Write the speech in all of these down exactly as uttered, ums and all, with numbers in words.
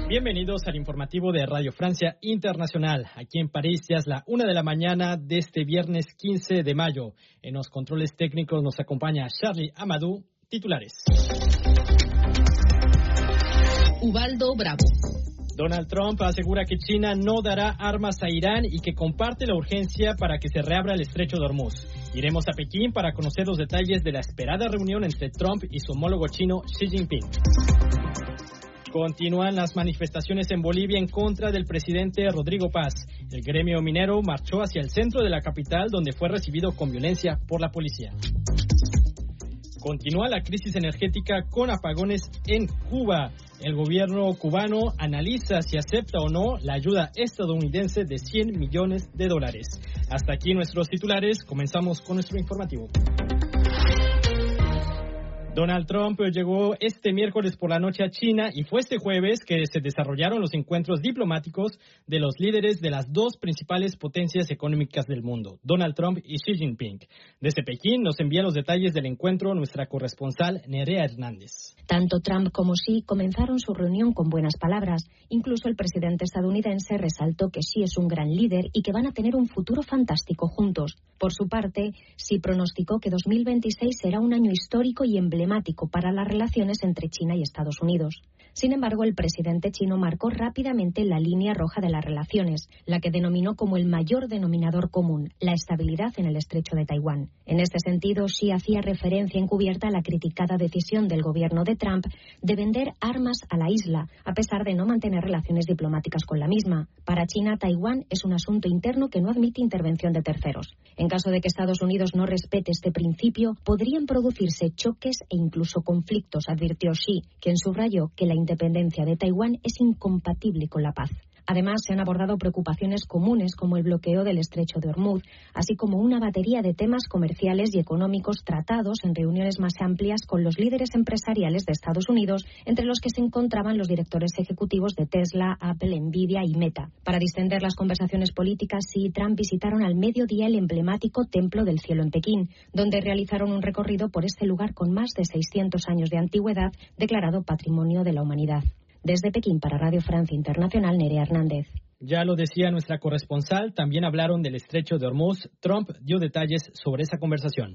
Bienvenidos al informativo de Radio Francia Internacional. Aquí en París ya es la una de la mañana de este viernes quince de mayo. En los controles técnicos nos acompaña Charlie Amadou. Titulares. Ubaldo Bravo. Donald Trump asegura que China no dará armas a Irán y que comparte la urgencia para que se reabra el estrecho de Hormuz. Iremos a Pekín para conocer los detalles de la esperada reunión entre Trump y su homólogo chino Xi Jinping. Continúan las manifestaciones en Bolivia en contra del presidente Rodrigo Paz. El gremio minero marchó hacia el centro de la capital, donde fue recibido con violencia por la policía. Continúa la crisis energética con apagones en Cuba. El gobierno cubano analiza si acepta o no la ayuda estadounidense de cien millones de dólares. Hasta aquí nuestros titulares. Comenzamos con nuestro informativo. Donald Trump llegó este miércoles por la noche a China y fue este jueves que se desarrollaron los encuentros diplomáticos de los líderes de las dos principales potencias económicas del mundo, Donald Trump y Xi Jinping. Desde Pekín nos envía los detalles del encuentro nuestra corresponsal Nerea Hernández. Tanto Trump como Xi comenzaron su reunión con buenas palabras. Incluso el presidente estadounidense resaltó que Xi es un gran líder y que van a tener un futuro fantástico juntos. Por su parte, Xi pronosticó que dos mil veintiséis será un año histórico y emblemático para las relaciones entre China y Estados Unidos. Sin embargo, el presidente chino marcó rápidamente la línea roja de las relaciones, la que denominó como el mayor denominador común, la estabilidad en el estrecho de Taiwán. En este sentido, Xi hacía referencia encubierta a la criticada decisión del gobierno de Trump de vender armas a la isla, a pesar de no mantener relaciones diplomáticas con la misma. Para China, Taiwán es un asunto interno que no admite intervención de terceros. En caso de que Estados Unidos no respete este principio, podrían producirse choques e incluso conflictos, advirtió Xi, quien subrayó que la independencia de Taiwán es incompatible con la paz. Además, se han abordado preocupaciones comunes como el bloqueo del estrecho de Hormuz, así como una batería de temas comerciales y económicos tratados en reuniones más amplias con los líderes empresariales de Estados Unidos, entre los que se encontraban los directores ejecutivos de Tesla, Apple, Nvidia y Meta. Para distender las conversaciones políticas, Xi y Trump visitaron al mediodía el emblemático Templo del Cielo en Pekín, donde realizaron un recorrido por este lugar con más de seiscientos años de antigüedad, declarado Patrimonio de la Humanidad. Desde Pekín para Radio Francia Internacional, Nerea Hernández. Ya lo decía nuestra corresponsal, también hablaron del estrecho de Hormuz. Trump dio detalles sobre esa conversación.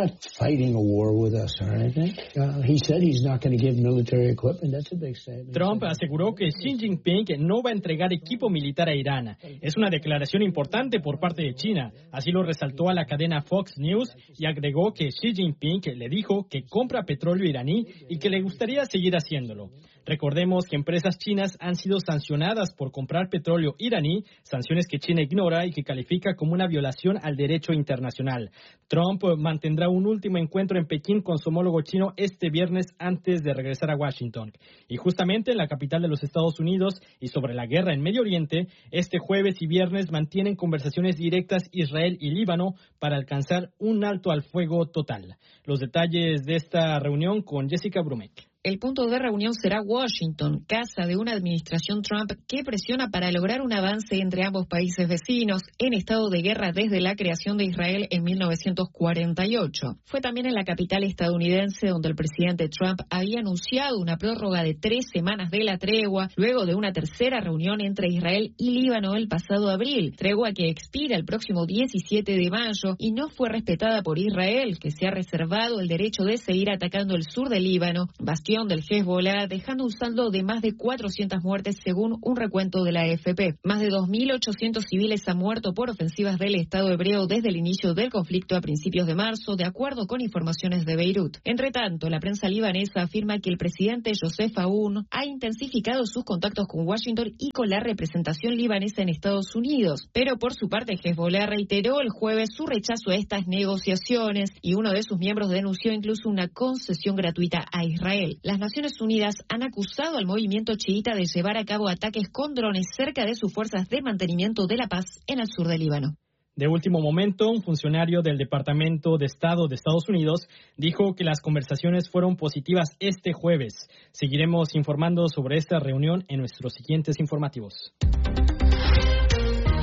Trump aseguró que Xi Jinping no va a entregar equipo militar a Irán. Es una declaración importante por parte de China. Así lo resaltó a la cadena Fox News y agregó que Xi Jinping le dijo que compra petróleo iraní y que le gustaría seguir haciéndolo. Recordemos que empresas chinas han sido sancionadas por comprar petróleo iraní, sanciones que China ignora y que califica como una violación al derecho internacional. Trump mantendrá un último encuentro en Pekín con su homólogo chino este viernes antes de regresar a Washington. Y justamente en la capital de los Estados Unidos y sobre la guerra en Medio Oriente, este jueves y viernes mantienen conversaciones directas Israel y Líbano para alcanzar un alto al fuego total. Los detalles de esta reunión con Jessica Brumek. El punto de reunión será Washington, casa de una administración Trump que presiona para lograr un avance entre ambos países vecinos en estado de guerra desde la creación de Israel en mil novecientos cuarenta y ocho. Fue también en la capital estadounidense donde el presidente Trump había anunciado una prórroga de tres semanas de la tregua, luego de una tercera reunión entre Israel y Líbano el pasado abril, tregua que expira el próximo diecisiete de mayo y no fue respetada por Israel, que se ha reservado el derecho de seguir atacando el sur del Líbano, bastión del Hezbollah, dejando un saldo de más de cuatrocientas muertes según un recuento de la A F P. Más de dos mil ochocientos civiles han muerto por ofensivas del Estado hebreo desde el inicio del conflicto a principios de marzo, de acuerdo con informaciones de Beirut. Entre tanto, la prensa libanesa afirma que el presidente Joseph Aoun ha intensificado sus contactos con Washington y con la representación libanesa en Estados Unidos. Pero por su parte, Hezbollah reiteró el jueves su rechazo a estas negociaciones y uno de sus miembros denunció incluso una concesión gratuita a Israel. Las Naciones Unidas han acusado al movimiento chiita de llevar a cabo ataques con drones cerca de sus fuerzas de mantenimiento de la paz en el sur del Líbano. De último momento, un funcionario del Departamento de Estado de Estados Unidos dijo que las conversaciones fueron positivas este jueves. Seguiremos informando sobre esta reunión en nuestros siguientes informativos.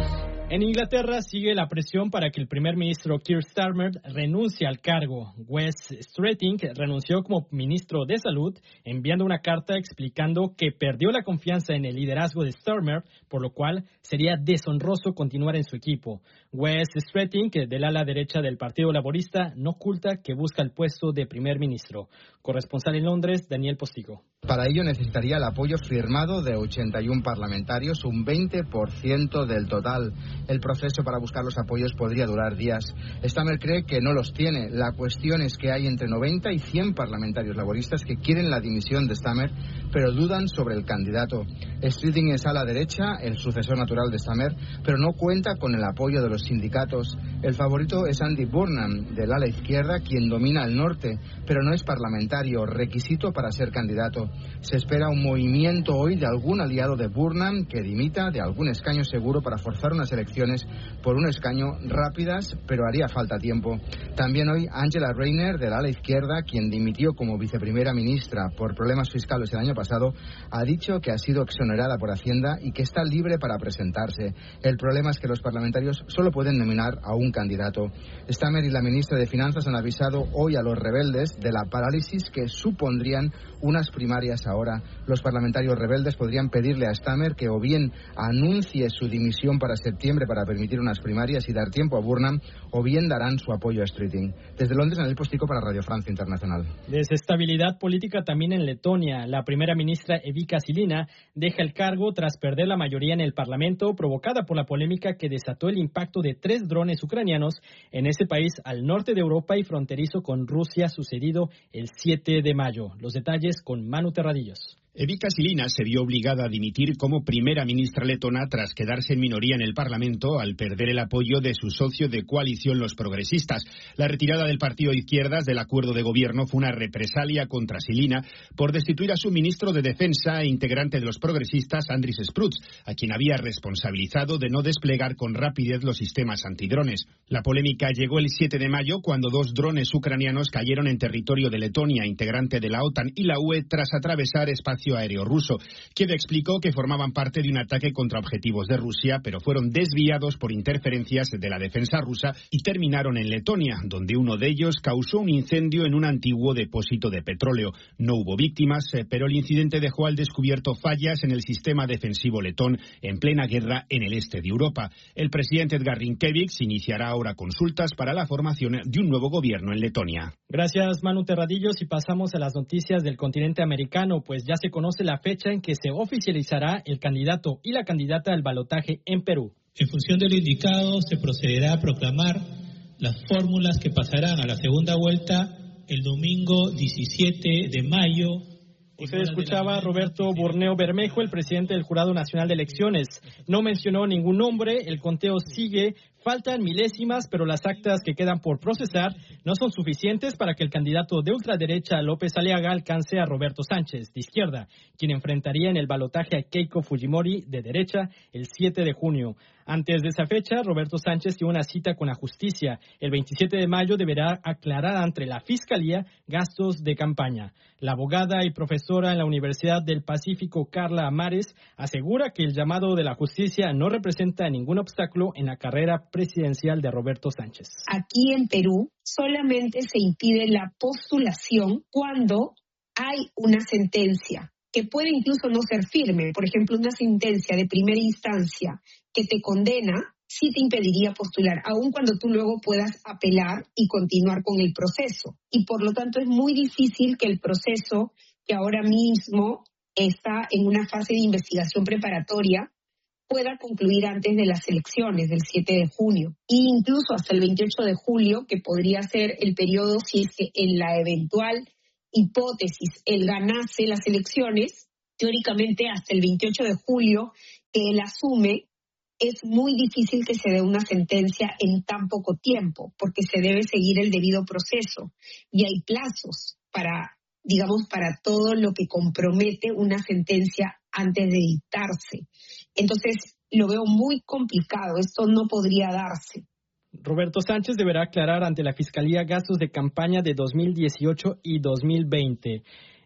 En Inglaterra sigue la presión para que el primer ministro Keir Starmer renuncie al cargo. Wes Streeting renunció como ministro de Salud, enviando una carta explicando que perdió la confianza en el liderazgo de Starmer, por lo cual sería deshonroso continuar en su equipo. Wes Streeting, del ala derecha del Partido Laborista, no oculta que busca el puesto de primer ministro. Corresponsal en Londres, Daniel Postigo. Para ello necesitaría el apoyo firmado de ochenta y uno parlamentarios, un veinte por ciento del total. El proceso para buscar los apoyos podría durar días. Starmer cree que no los tiene. La cuestión es que hay entre noventa y cien parlamentarios laboristas que quieren la dimisión de Starmer, pero dudan sobre el candidato. Streeting es a la derecha, el sucesor natural de Starmer, pero no cuenta con el apoyo de los sindicatos. El favorito es Andy Burnham, del ala izquierda, quien domina el norte, pero no es parlamentario, requisito para ser candidato. Se espera un movimiento hoy de algún aliado de Burnham que dimita de algún escaño seguro para forzar unas elecciones por un escaño rápidas, pero haría falta tiempo. También hoy Angela Rayner, del ala izquierda, quien dimitió como viceprimera ministra por problemas fiscales el año pasado, ha dicho que ha sido exonerada por Hacienda y que está libre para presentarse. El problema es que los parlamentarios solo pueden nominar a un candidato. Starmer y la ministra de Finanzas han avisado hoy a los rebeldes de la parálisis que supondrían unas primarias ahora. Los parlamentarios rebeldes podrían pedirle a Starmer que o bien anuncie su dimisión para septiembre para permitir unas primarias y dar tiempo a Burnham, o bien darán su apoyo a Streeting. Desde Londres, Daniel Postigo para Radio Francia Internacional. Desestabilidad política también en Letonia. La primera ministra Evika Silina deja el cargo tras perder la mayoría en el Parlamento, provocada por la polémica que desató el impacto de tres drones ucranianos en ese país al norte de Europa y fronterizo con Rusia, sucedido el siete de mayo. Los detalles con Manu Terradillos. Evika Silina se vio obligada a dimitir como primera ministra letona tras quedarse en minoría en el Parlamento al perder el apoyo de su socio de coalición, los progresistas. La retirada del partido de izquierdas del acuerdo de gobierno fue una represalia contra Silina por destituir a su ministro de Defensa e integrante de los progresistas, Andris Spruds, a quien había responsabilizado de no desplegar con rapidez los sistemas antidrones. La polémica llegó el siete de mayo cuando dos drones ucranianos cayeron en territorio de Letonia, integrante de la OTAN y la U E, tras atravesar espacio aéreo ruso. Kiev explicó que formaban parte de un ataque contra objetivos de Rusia, pero fueron desviados por interferencias de la defensa rusa y terminaron en Letonia, donde uno de ellos causó un incendio en un antiguo depósito de petróleo. No hubo víctimas, pero el incidente dejó al descubierto fallas en el sistema defensivo letón en plena guerra en el este de Europa. El presidente Edgar Rinkēvič iniciará ahora consultas para la formación de un nuevo gobierno en Letonia. Gracias, Manu Terradillos, y pasamos a las noticias del continente americano, pues ya se conoce la fecha en que se oficializará el candidato y la candidata al balotaje en Perú. En función de lo indicado, se procederá a proclamar las fórmulas que pasarán a la segunda vuelta el domingo diecisiete de mayo. Usted escuchaba a Roberto Borneo Bermejo, el presidente del Jurado Nacional de Elecciones. No mencionó ningún nombre, el conteo sigue, faltan milésimas, pero las actas que quedan por procesar no son suficientes para que el candidato de ultraderecha, López Aliaga, alcance a Roberto Sánchez, de izquierda, quien enfrentaría en el balotaje a Keiko Fujimori, de derecha, el siete de junio. Antes de esa fecha, Roberto Sánchez tiene una cita con la justicia. El veintisiete de mayo deberá aclarar ante la Fiscalía gastos de campaña. La abogada y profesora en la Universidad del Pacífico, Carla Amares, asegura que el llamado de la justicia no representa ningún obstáculo en la carrera presidencial de Roberto Sánchez. Aquí en Perú solamente se impide la postulación cuando hay una sentencia que puede incluso no ser firme. Por ejemplo, una sentencia de primera instancia que te condena, sí te impediría postular, aun cuando tú luego puedas apelar y continuar con el proceso. Y por lo tanto es muy difícil que el proceso, que ahora mismo está en una fase de investigación preparatoria, pueda concluir antes de las elecciones del siete de junio. E incluso hasta el veintiocho de julio, que podría ser el periodo si es que en la eventual hipótesis él ganase las elecciones, teóricamente hasta el veintiocho de julio que él asume, es muy difícil que se dé una sentencia en tan poco tiempo, porque se debe seguir el debido proceso y hay plazos para, digamos, para todo lo que compromete una sentencia antes de dictarse. Entonces, lo veo muy complicado, esto no podría darse. Roberto Sánchez deberá aclarar ante la Fiscalía gastos de campaña de dos mil dieciocho y dos mil veinte.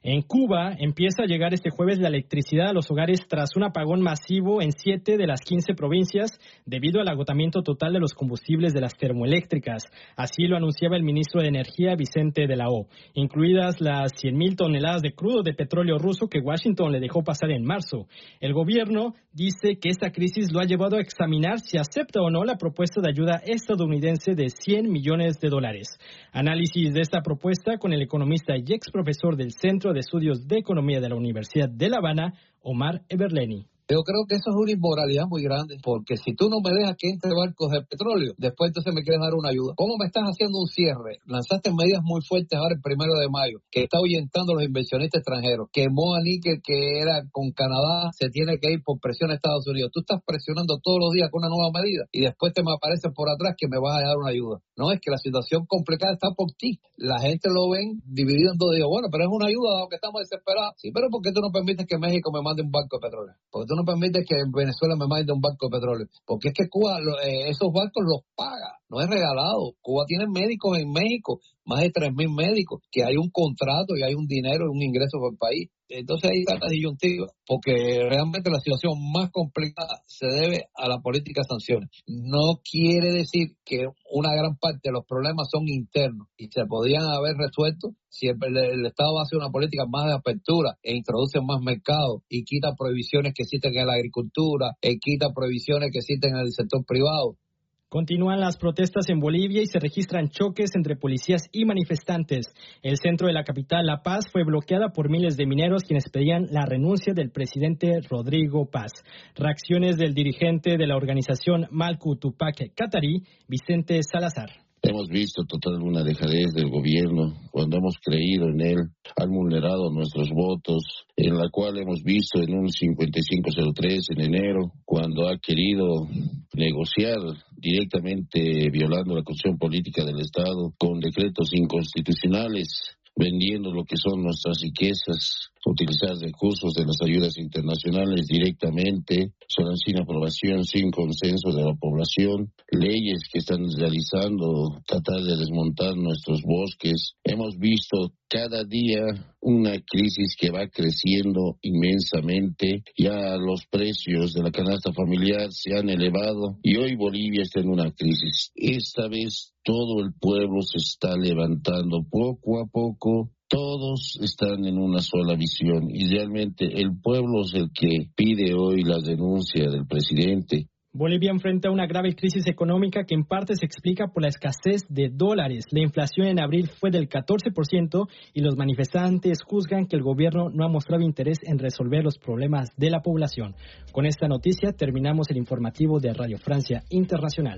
En Cuba empieza a llegar este jueves la electricidad a los hogares tras un apagón masivo en siete de las quince provincias debido al agotamiento total de los combustibles de las termoeléctricas. Así lo anunciaba el ministro de Energía, Vicente de la O, incluidas las cien mil toneladas de crudo de petróleo ruso que Washington le dejó pasar en marzo. El gobierno dice que esta crisis lo ha llevado a examinar si acepta o no la propuesta de ayuda estadounidense de cien millones de dólares. Análisis de esta propuesta con el economista y ex profesor del Centro de Estudios de Economía de la Universidad de La Habana, Omar Eberleni. Yo creo que eso es una inmoralidad muy grande, porque si tú no me dejas que entre barcos de petróleo, después entonces me quieres dar una ayuda. ¿Cómo me estás haciendo un cierre? Lanzaste medidas muy fuertes ahora el primero de mayo, que está ahuyentando a los inversionistas extranjeros, que Moa Níquel, que era con Canadá, se tiene que ir por presión a Estados Unidos. Tú estás presionando todos los días con una nueva medida y después te me aparece por atrás que me vas a dar una ayuda. No, es que la situación complicada está por ti. La gente lo ven dividido en dos días. Bueno, pero es una ayuda, aunque estamos desesperados. Sí, pero ¿por qué tú no permites que México me mande un barco de petróleo? Porque tú no permites que Venezuela me mande un barco de petróleo, porque es que Cuba eh, esos barcos los paga, no es regalado. Cuba tiene médicos en México, más de tres mil médicos, que hay un contrato y hay un dinero, un ingreso por el país. Entonces ahí está la disyuntiva, porque realmente la situación más complicada se debe a la política de sanciones. No quiere decir que una gran parte de los problemas son internos y se podrían haber resuelto si el, el, el Estado hace una política más de apertura e introduce más mercados y quita prohibiciones que existen en la agricultura, e quita prohibiciones que existen en el sector privado. Continúan las protestas en Bolivia y se registran choques entre policías y manifestantes. El centro de la capital, La Paz, fue bloqueada por miles de mineros quienes pedían la renuncia del presidente Rodrigo Paz. Reacciones del dirigente de la organización Malku Tupac Katari, Vicente Salazar. Hemos visto total una dejadez del gobierno. Cuando hemos creído en él, han vulnerado nuestros votos, en la cual hemos visto en un cincuenta y cinco cero tres en enero, cuando ha querido negociar directamente violando la Constitución Política del Estado con decretos inconstitucionales, vendiendo lo que son nuestras riquezas, utilizar recursos de las ayudas internacionales directamente, solo sin aprobación, sin consenso de la población, leyes que están realizando, tratar de desmontar nuestros bosques. Hemos visto cada día una crisis que va creciendo inmensamente. Ya los precios de la canasta familiar se han elevado y hoy Bolivia está en una crisis. Esta vez todo el pueblo se está levantando poco a poco. Todos están en una sola visión y realmente el pueblo es el que pide hoy la denuncia del presidente. Bolivia enfrenta una grave crisis económica que en parte se explica por la escasez de dólares. La inflación en abril fue del catorce por ciento y los manifestantes juzgan que el gobierno no ha mostrado interés en resolver los problemas de la población. Con esta noticia terminamos el informativo de Radio Francia Internacional.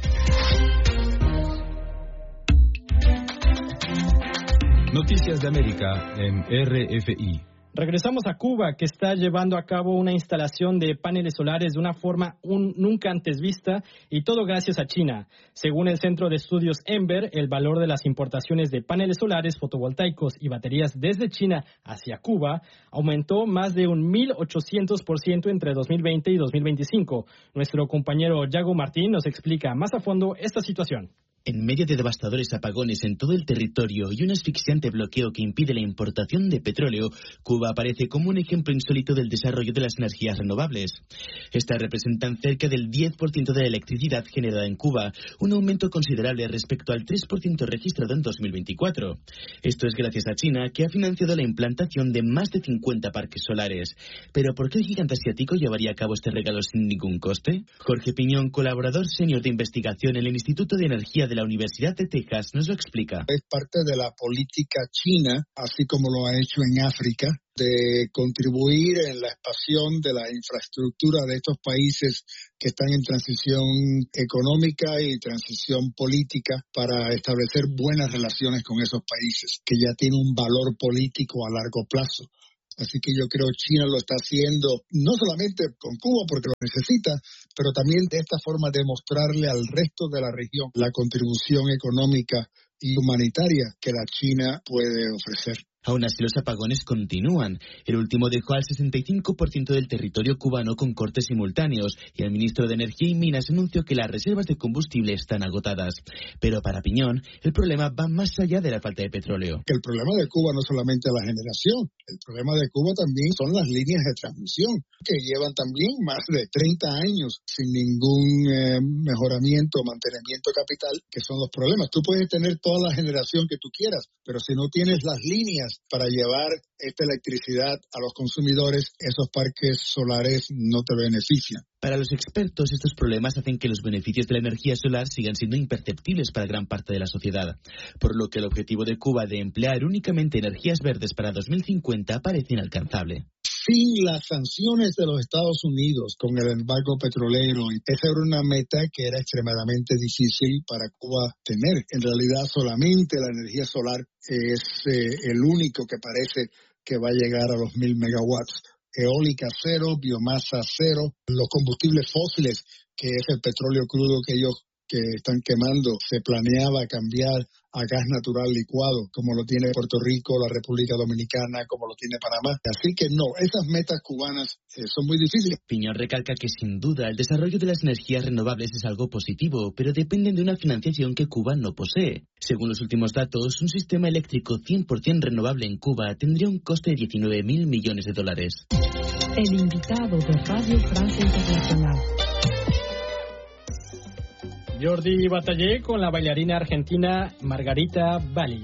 Noticias de América en R F I. Regresamos a Cuba, que está llevando a cabo una instalación de paneles solares de una forma un, nunca antes vista, y todo gracias a China. Según el Centro de Estudios Ember, el valor de las importaciones de paneles solares, fotovoltaicos y baterías desde China hacia Cuba aumentó más de un mil ochocientos por ciento entre dos mil veinte y dos mil veinticinco. Nuestro compañero Yago Martín nos explica más a fondo esta situación. En medio de devastadores apagones en todo el territorio y un asfixiante bloqueo que impide la importación de petróleo, Cuba aparece como un ejemplo insólito del desarrollo de las energías renovables. Estas representan cerca del diez por ciento de la electricidad generada en Cuba, un aumento considerable respecto al tres por ciento registrado en dos mil veinticuatro. Esto es gracias a China, que ha financiado la implantación de más de cincuenta parques solares. ¿Pero por qué el gigante asiático llevaría a cabo este regalo sin ningún coste? Jorge Piñón, colaborador senior de investigación en el Instituto de Energía de la Universidad de Texas, nos lo explica. Es parte de la política china, así como lo ha hecho en África, de contribuir en la expansión de la infraestructura de estos países que están en transición económica y transición política para establecer buenas relaciones con esos países, que ya tienen un valor político a largo plazo. Así que yo creo que China lo está haciendo no solamente con Cuba porque lo necesita, pero también de esta forma de mostrarle al resto de la región la contribución económica y humanitaria que la China puede ofrecer. Aún así, los apagones continúan. El último dejó al sesenta y cinco por ciento del territorio cubano con cortes simultáneos y el ministro de Energía y Minas anunció que las reservas de combustible están agotadas. Pero para Piñón, el problema va más allá de la falta de petróleo. El problema de Cuba no solamente la generación, el problema de Cuba también son las líneas de transmisión, que llevan también más de treinta años sin ningún eh, mejoramiento o mantenimiento capital, que son los problemas. Tú puedes tener toda la generación que tú quieras, pero si no tienes las líneas para llevar esta electricidad a los consumidores, esos parques solares no te benefician. Para los expertos, estos problemas hacen que los beneficios de la energía solar sigan siendo imperceptibles para gran parte de la sociedad, por lo que el objetivo de Cuba de emplear únicamente energías verdes para dos mil cincuenta parece inalcanzable. Sin las sanciones de los Estados Unidos con el embargo petrolero, esa era una meta que era extremadamente difícil para Cuba tener. En realidad, solamente la energía solar es eh, el único que parece que va a llegar a los mil megawatts. Eólica cero, biomasa cero, los combustibles fósiles, que es el petróleo crudo que ellos que están quemando, se planeaba cambiar a gas natural licuado, como lo tiene Puerto Rico, la República Dominicana, como lo tiene Panamá. Así que no, esas metas cubanas eh, son muy difíciles. Piñón recalca que sin duda el desarrollo de las energías renovables es algo positivo, pero dependen de una financiación que Cuba no posee. Según los últimos datos, un sistema eléctrico cien por ciento renovable en Cuba tendría un coste de diecinueve mil millones de dólares. El invitado de Radio Francia Internacional. Jordi batallé con la bailarina argentina Margarita Bali.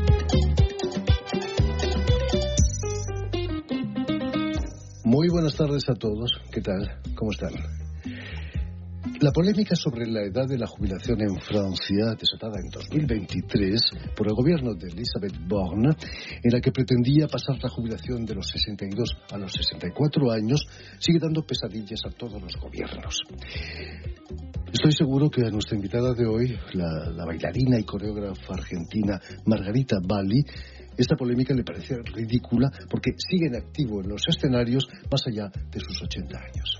Muy buenas tardes a todos. ¿Qué tal? ¿Cómo están? La polémica sobre la edad de la jubilación en Francia, desatada en dos mil veintitrés por el gobierno de Elisabeth Borne, en la que pretendía pasar la jubilación de los sesenta y dos a los sesenta y cuatro años, sigue dando pesadillas a todos los gobiernos. Estoy seguro que a nuestra invitada de hoy, la, la bailarina y coreógrafa argentina Margarita Bali, esta polémica le parece ridícula porque sigue en activo en los escenarios más allá de sus ochenta años.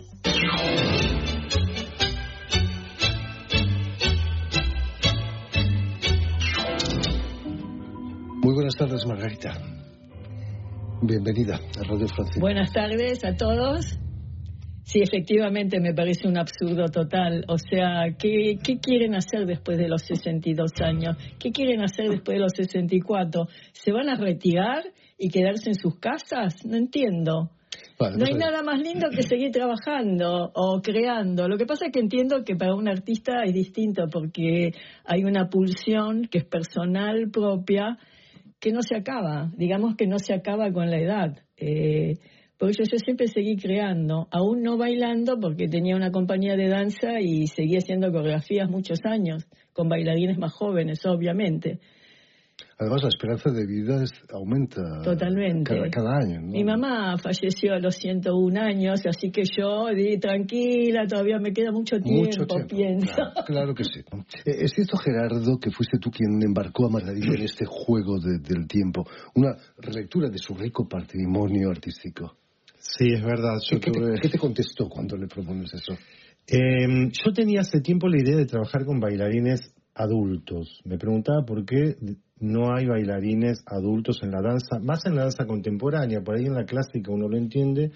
Muy buenas tardes, Margarita. Bienvenida a Radio Francia. Buenas tardes a todos. Sí, efectivamente me parece un absurdo total. O sea, ¿qué, qué quieren hacer después de los sesenta y dos años? ¿Qué quieren hacer después de los sesenta y cuatro? ¿Se van a retirar y quedarse en sus casas? No entiendo. Vale, no hay ver. nada más lindo que seguir trabajando o creando. Lo que pasa es que entiendo que para un artista es distinto porque hay una pulsión que es personal propia que no se acaba. Digamos que no se acaba con la edad. Eh... Por eso yo siempre seguí creando, aún no bailando porque tenía una compañía de danza y seguí haciendo coreografías muchos años, con bailarines más jóvenes, obviamente. Además, la esperanza de vida es, aumenta totalmente cada, cada año, ¿no? Mi mamá falleció a los ciento un años, así que yo di tranquila, todavía me queda mucho tiempo, mucho tiempo. pienso. Claro, claro que sí. Es cierto, Gerardo, que fuiste tú quien embarcó a Margarita en este juego de, del tiempo, una relectura de su rico patrimonio artístico. Sí, es verdad. Yo ¿Qué, tuve... te, ¿Qué te contestó cuando le propones eso? Eh, yo tenía hace tiempo la idea de trabajar con bailarines adultos. Me preguntaba por qué no hay bailarines adultos en la danza, más en la danza contemporánea, por ahí en la clásica uno lo entiende.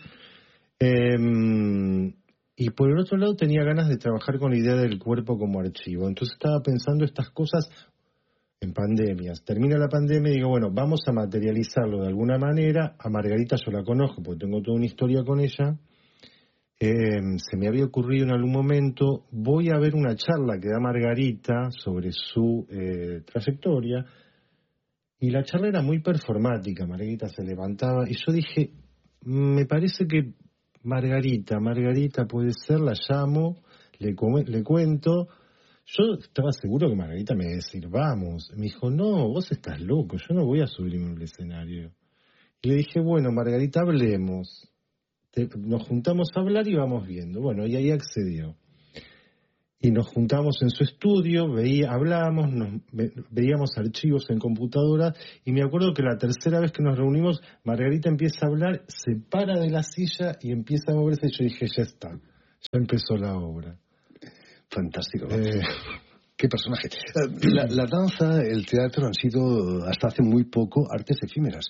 Eh, y por el otro lado tenía ganas de trabajar con la idea del cuerpo como archivo. Entonces estaba pensando estas cosas en pandemias. Termina la pandemia y digo, bueno, vamos a materializarlo de alguna manera. A Margarita yo la conozco porque tengo toda una historia con ella. Eh, se me había ocurrido en algún momento, voy a ver una charla que da Margarita sobre su eh, trayectoria. Y la charla era muy performática. Margarita se levantaba y yo dije, me parece que Margarita, Margarita puede ser, la llamo, le, le cuento. Yo estaba seguro que Margarita me iba a decir, vamos. Me dijo, no, vos estás loco, yo no voy a subirme al escenario. Y le dije, bueno, Margarita, hablemos. Te, nos juntamos a hablar y vamos viendo. Bueno, y ahí accedió. Y nos juntamos en su estudio, veía, hablábamos, nos, ve, veíamos archivos en computadora, y me acuerdo que la tercera vez que nos reunimos, Margarita empieza a hablar, se para de la silla y empieza a moverse, y yo dije, ya está, ya empezó la obra. Fantástico. Eh, qué personaje. La, la danza, el teatro han sido hasta hace muy poco artes efímeras.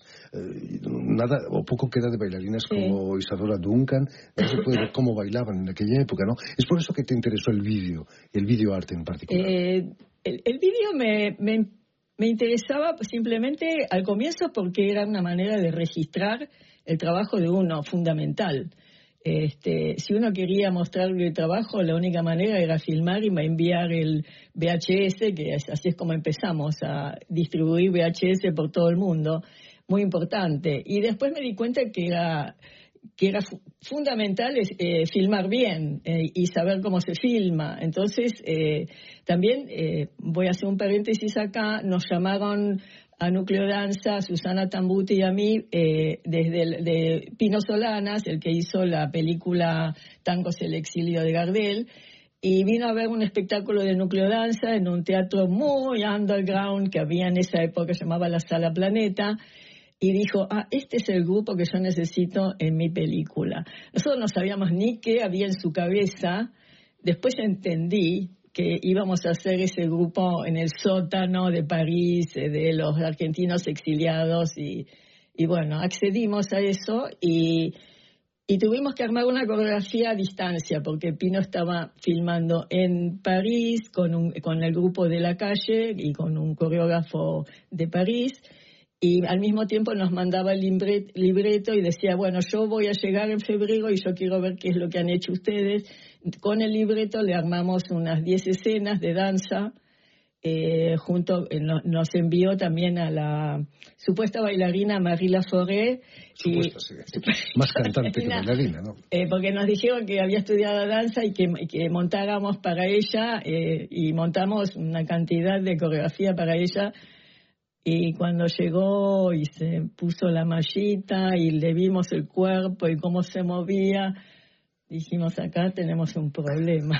Nada o poco queda de bailarinas sí. como Isadora Duncan. No se puede ver cómo bailaban en aquella época, ¿no? Es por eso que te interesó el vídeo, el videoarte en particular. Eh, el, el vídeo me, me, me interesaba simplemente al comienzo porque era una manera de registrar el trabajo de uno, fundamental. Este, si uno quería mostrarle el trabajo, la única manera era filmar y enviar el V H S, que es, así es como empezamos a distribuir V H S por todo el mundo, muy importante. Y después me di cuenta que era, que era fu- fundamental eh, filmar bien eh, y saber cómo se filma. Entonces, eh, también eh, voy a hacer un paréntesis acá, nos llamaron a Núcleo Danza, a Susana Tambuti y a mí, eh, desde el, de Pino Solanas, el que hizo la película Tangos el exilio de Gardel, y vino a ver un espectáculo de Núcleo Danza en un teatro muy underground que había en esa época, se llamaba la Sala Planeta, y dijo, ah, este es el grupo que yo necesito en mi película. Nosotros no sabíamos ni qué había en su cabeza, después entendí que íbamos a hacer ese grupo en el sótano de París, de los argentinos exiliados, y, y bueno, accedimos a eso y, y tuvimos que armar una coreografía a distancia, porque Pino estaba filmando en París con, un, con el grupo de la calle y con un coreógrafo de París, y al mismo tiempo nos mandaba el libreto y decía, bueno, yo voy a llegar en febrero y yo quiero ver qué es lo que han hecho ustedes. Con el libreto le armamos unas diez escenas de danza, eh, junto, eh, no, nos envió también a la supuesta bailarina Marie Laforêt. Supuesta, sí. Más cantante que bailarina, ¿no? Eh, porque nos dijeron que había estudiado danza y que, que montáramos para ella, eh, y montamos una cantidad de coreografía para ella. Y cuando llegó y se puso la mallita y le vimos el cuerpo y cómo se movía, dijimos, acá tenemos un problema.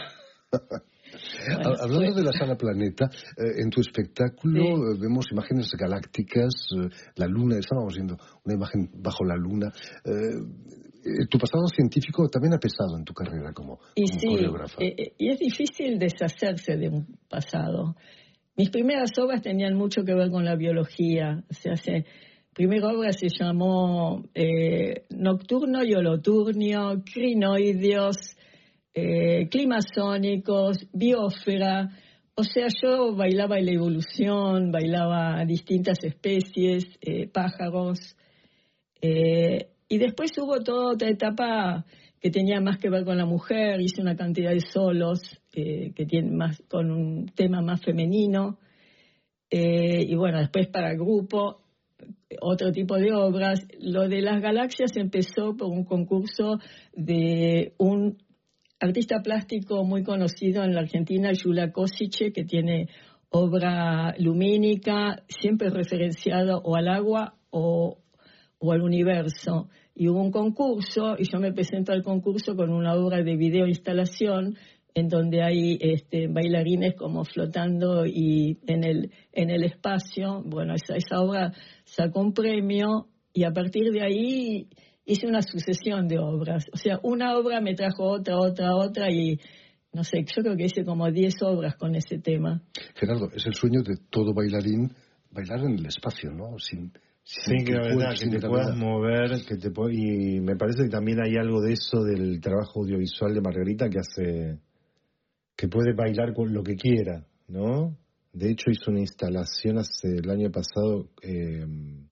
Bueno, hablando fue... de la Sala Planeta, eh, en tu espectáculo sí. eh, vemos imágenes galácticas, eh, la luna, estábamos viendo una imagen bajo la luna. Eh, eh, tu pasado científico también ha pesado en tu carrera como, y como sí, coreógrafa. Eh, y es difícil deshacerse de un pasado. Mis primeras obras tenían mucho que ver con la biología. O sea, se, primera obra se llamó eh, Nocturno y Holoturnio, Crinoideos, eh, Climasónicos, Biosfera. O sea, yo bailaba la evolución, bailaba distintas especies, eh, pájaros. Eh, y después hubo toda otra etapa que tenía más que ver con la mujer, hice una cantidad de solos eh, que tienen más con un tema más femenino, eh, y bueno, después para grupo, otro tipo de obras. Lo de las galaxias empezó por un concurso de un artista plástico muy conocido en la Argentina, Yula Kosice, que tiene obra lumínica, siempre referenciado o al agua o, o al universo. Y hubo un concurso, y yo me presento al concurso con una obra de video instalación, en donde hay este, bailarines como flotando y en el, en el espacio. Bueno, esa, esa obra sacó un premio, y a partir de ahí hice una sucesión de obras. O sea, una obra me trajo otra, otra, otra, y no sé, yo creo que hice como diez obras con ese tema. Gerardo, es el sueño de todo bailarín, bailar en el espacio, ¿no? Sin... Sí, que la verdad, que te puedas mover, que te po- y me parece que también hay algo de eso del trabajo audiovisual de Margarita que hace, que puede bailar con lo que quiera, ¿no? De hecho hizo una instalación hace el año pasado eh,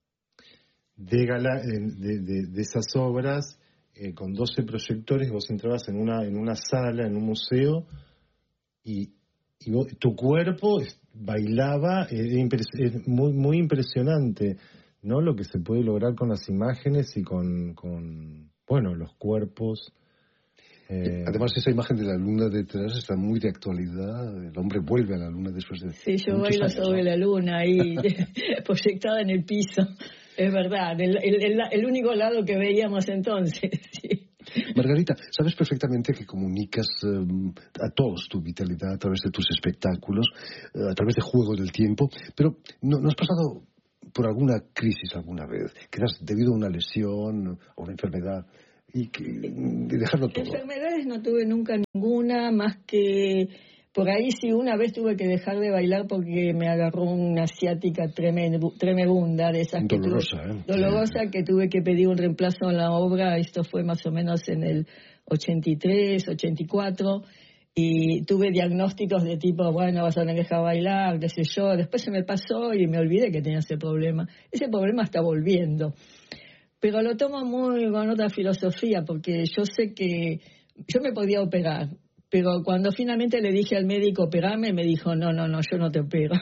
de, gala, de, de, de esas obras eh, con doce proyectores. Vos entrabas en una en una sala, en un museo, y, y vos, tu cuerpo bailaba, eh, impres- es muy muy impresionante, ¿no? Lo que se puede lograr con las imágenes y con, con bueno, los cuerpos. Eh... Además, esa imagen de la luna detrás está muy de actualidad. El hombre vuelve a la luna después de. Sí, yo bailo años, sobre ¿no? la luna ahí, proyectada en el piso. Es verdad, el, el, el, el único lado que veíamos entonces. Sí. Margarita, sabes perfectamente que comunicas eh, a todos tu vitalidad a través de tus espectáculos, eh, a través de Juego del Tiempo, pero ¿no, no has pasado por alguna crisis alguna vez? Quedas debido a una lesión o una enfermedad y, que, y dejarlo todo. Enfermedades no tuve nunca ninguna, más que Por ahí sí, una vez tuve que dejar de bailar porque me agarró una ciática tremendo, tremenda, de esas dolorosa, que tuve, ¿eh? dolorosa, que tuve que pedir un reemplazo en la obra. Esto fue más o menos en el ochenta y tres, ochenta y cuatro, y tuve diagnósticos de tipo, bueno, vas a tener que dejar bailar, qué sé yo. Después se me pasó y me olvidé que tenía ese problema. Ese problema está volviendo. Pero lo tomo muy con otra filosofía, porque yo sé que yo me podía operar. Pero cuando finalmente le dije al médico, operame, me dijo, no, no, no, yo no te opero.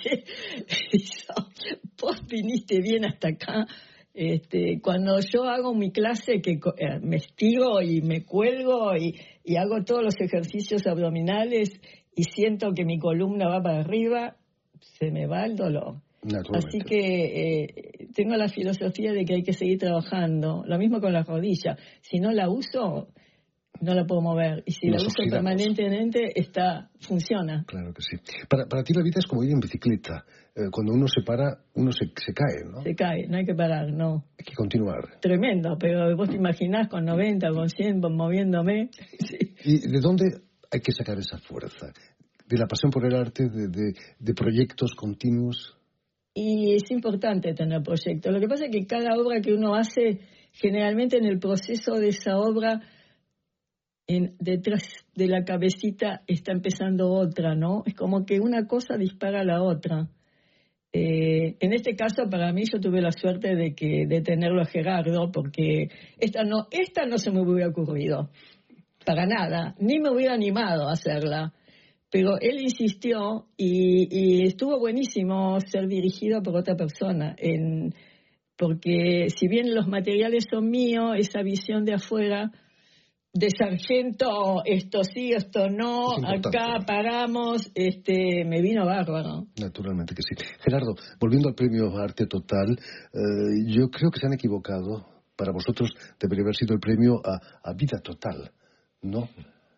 Vos viniste bien hasta acá. Este, cuando yo hago mi clase, que eh, me estiro y me cuelgo y, y hago todos los ejercicios abdominales y siento que mi columna va para arriba, se me va el dolor. Así que eh, tengo la filosofía de que hay que seguir trabajando. Lo mismo con la rodilla. Si no la uso, no la puedo mover. Y si Nos la uso oxidamos. permanentemente, está, funciona. Claro que sí. Para, para ti la vida es como ir en bicicleta. Eh, cuando uno se para, uno se, se cae, ¿no? Se cae, no hay que parar, no. Hay que continuar. Tremendo, pero vos te imaginás con noventa, con cien, moviéndome. Sí. ¿Y de dónde hay que sacar esa fuerza? ¿De la pasión por el arte, de, de, de proyectos continuos? Y es importante tener proyectos. Lo que pasa es que cada obra que uno hace, generalmente en el proceso de esa obra, En, detrás de la cabecita está empezando otra, ¿no? Es como que una cosa dispara a la otra. Eh, en este caso, para mí, yo tuve la suerte de que de tenerlo a Gerardo, porque esta no, esta no se me hubiera ocurrido, para nada, ni me hubiera animado a hacerla. Pero él insistió y, y estuvo buenísimo ser dirigido por otra persona, en, porque si bien los materiales son míos, esa visión de afuera... de sargento, esto sí, esto no, acá paramos, este, me vino bárbaro. Naturalmente que sí. Gerardo, volviendo al premio Arte Total, eh, yo creo que se han equivocado. Para vosotros debería haber sido el premio a, a Vida Total, ¿no?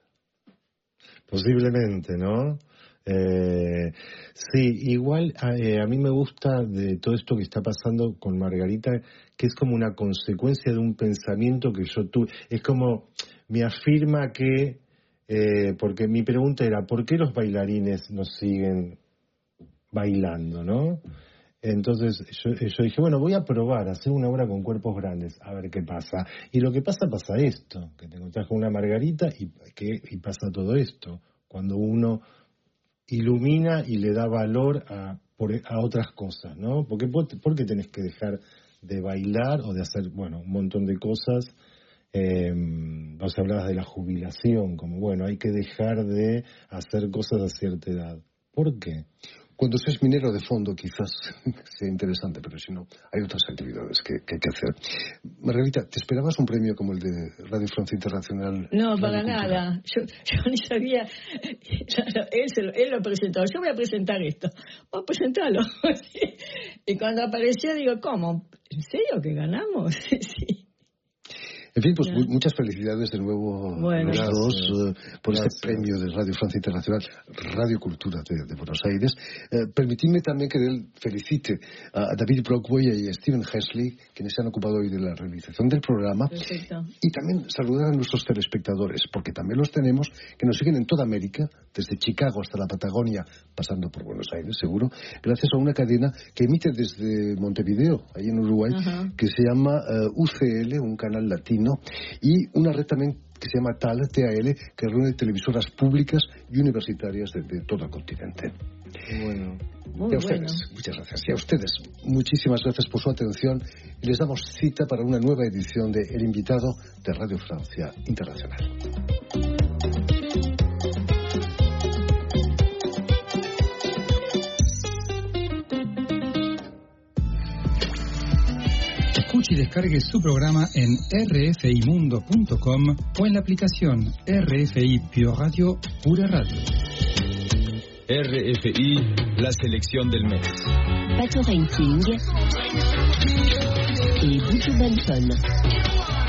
Posiblemente, ¿no? Eh, sí, igual a, eh, a mí me gusta de todo esto que está pasando con Margarita, que es como una consecuencia de un pensamiento que yo tuve. Es como... me afirma que, eh, porque mi pregunta era, ¿por qué los bailarines nos siguen bailando, no? Entonces yo, yo dije, bueno, voy a probar, hacer una obra con cuerpos grandes, a ver qué pasa. Y lo que pasa, pasa esto, que te encontrás con una Margarita y, que, y pasa todo esto, cuando uno ilumina y le da valor a, por, a otras cosas, ¿no? Porque, ¿por qué tenés que dejar de bailar o de hacer, bueno, un montón de cosas? Eh, vos hablabas de la jubilación, como bueno, hay que dejar de hacer cosas a cierta edad. ¿Por qué? Cuando seas minero de fondo quizás sea interesante, pero si no, hay otras actividades que, que hay que hacer. Margarita, ¿te esperabas un premio como el de Radio Francia Internacional? No, para nada. Yo, yo ni sabía. Él, se lo, él lo presentó. Yo voy a presentar esto. Vos presentalo. Y cuando apareció digo, ¿cómo? ¿En serio que ganamos? Sí. En fin, pues yeah. muchas felicidades de nuevo bueno, los dos uh, por gracias. Este premio de Radio Francia Internacional, Radio Cultura de, de Buenos Aires. Eh, permitidme también que él felicite a David Brockway y a Steven Hesley, quienes se han ocupado hoy de la realización del programa. Perfecto. Y también saludar a nuestros telespectadores, porque también los tenemos, que nos siguen en toda América, desde Chicago hasta la Patagonia, pasando por Buenos Aires, seguro, gracias a una cadena que emite desde Montevideo, ahí en Uruguay, uh-huh. que se llama uh, U C L, un canal latino, y una red también que se llama T A L, T A L, que reúne televisoras públicas y universitarias de, de todo el continente. Bueno, y a ustedes, bueno. muchas gracias. Y a ustedes, muchísimas gracias por su atención y les damos cita para una nueva edición de El Invitado de Radio Francia Internacional. Escuche y descargue su programa en r f i mundo punto com o en la aplicación R F I Pure Radio, Pura Radio. R F I, la selección del mes. Pato Ranking et Boutou Benson.